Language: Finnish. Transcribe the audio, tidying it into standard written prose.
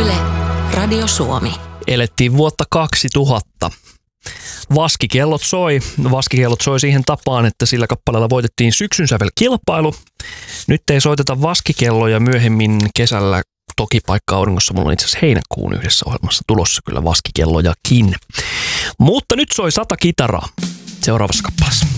Yle, Radio Suomi. Elettiin vuotta 2000. Vaskikellot soi. Vaskikellot soi siihen tapaan, että sillä kappaleella voitettiin syksyn sävelkilpailu. Nyt ei soiteta vaskikelloja myöhemmin kesällä. Toki Paikka auringossa mulla on itse asiassa heinäkuun yhdessä ohjelmassa tulossa kyllä vaskikellojakin. Mutta nyt soi 100 kitaraa seuraavassa kappaleessa.